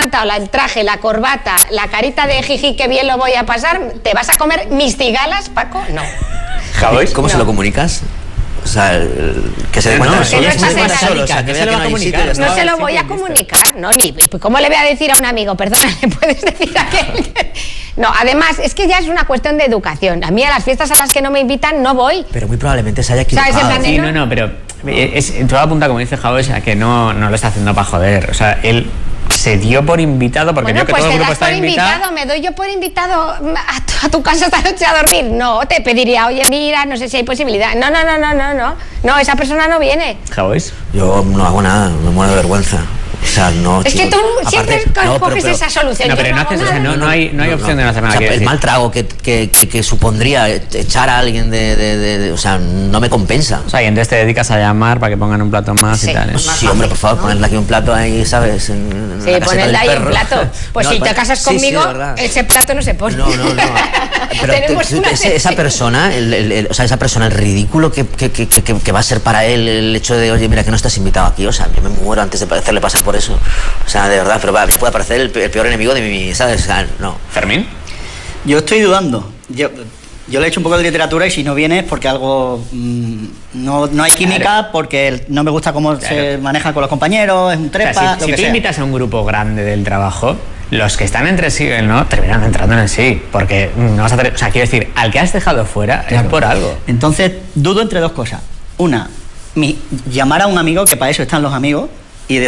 el traje, la corbata, la carita de jiji, que bien lo voy a pasar, ¿te vas a comer mis cigalas, Paco? No. ¿Javi? ¿Cómo se lo comunicas? O sea, que se dé cuenta solo, o sea, que vea que no hay sitio. No se lo voy a comunicar, ¿no? Ni ¿cómo le voy a decir a un amigo? Perdona, ¿le puedes decir a aquel? No, además, es que ya es una cuestión de educación. A mí a las fiestas a las que no me invitan no voy. Pero muy probablemente se haya equivocado. ¿Sabes? En plan de, Sí, no, pero todo apunta, como dice Javo, a que no lo está haciendo para joder. O sea, él se dio por invitado porque bueno, vio que pues todo el te grupo das por está invitado. me doy yo por invitado a tu casa esta noche a dormir. No, te pediría, oye, mira, no sé si hay posibilidad. No, esa persona no viene. ¿Javois? Yo no hago nada, me muero de vergüenza. O sea, no. Es que tú siempre coges esa solución. No, pero no haces, o sea, no hay opción de no hacer nada. O sea, el mal trago que supondría echar a alguien o sea, no me compensa. O sea, y entonces te dedicas a llamar para que pongan un plato más y tal. Sí, hombre, por favor, ponerle aquí un plato ahí, ¿sabes? Sí, ponerle ahí un plato. Pues si te casas conmigo, ese plato no se pone. No. Pero esa persona, o sea, esa persona, el ridículo que va a ser para él el hecho de, oye, mira, que no estás invitado aquí, o sea, yo me muero antes de hacerle pasar por eso. O sea, de verdad, pero ya puede aparecer el peor enemigo de mi, ¿sabes? O sea, no. ¿Fermín? Yo estoy dudando. Yo le he hecho un poco de literatura y si no viene es porque algo no hay química, claro. Porque no me gusta cómo se maneja con los compañeros, es un trepa, o sea, si tú invitas a un grupo grande del trabajo, los que están entre sí, ¿no? Terminan entrando en sí, porque no vas a o sea, quiero decir, al que has dejado fuera, claro, es por algo. Entonces, dudo entre dos cosas. Una, llamar a un amigo, que para eso están los amigos, y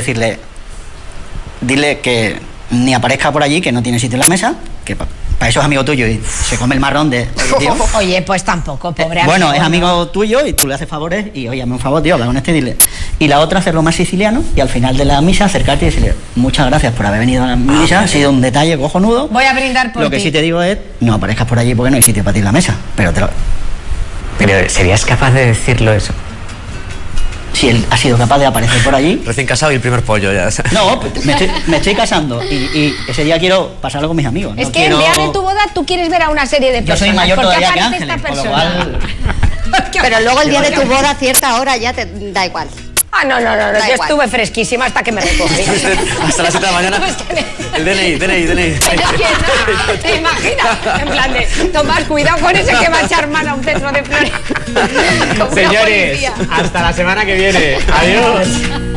dile que ni aparezca por allí, que no tiene sitio en la mesa, que para eso es amigo tuyo y se come el marrón de... Oye, pues tampoco, pobre amigo. Bueno, es amigo tuyo y tú le haces favores y, oye, hazme un favor, tío, habla con este y dile. Y la otra, hacerlo más siciliano y al final de la misa acercarte y decirle, muchas gracias por haber venido a la misa, ha sido un detalle cojonudo. Voy a brindar por ti. Lo que sí te digo es, no aparezcas por allí porque no hay sitio para ti en la mesa, pero Pero ¿serías capaz de decirlo eso? Si él ha sido capaz de aparecer por allí. Recién casado y el primer pollo ya. No, me estoy casando y ese día quiero pasarlo con mis amigos. Es que el día de tu boda tú quieres ver a una serie de personas. Yo soy mayor todavía que Ángeles, Ángeles, con lo cual... Pero luego el día de tu boda a cierta hora ya te da igual. No, yo estuve fresquísima hasta que me recogí. Hasta las 7 de la mañana. El DNI. ¿Te imaginas? En plan de, Tomás, cuidado con ese que va a echar mano a un centro de flores. Señores, hasta la semana que viene. Adiós.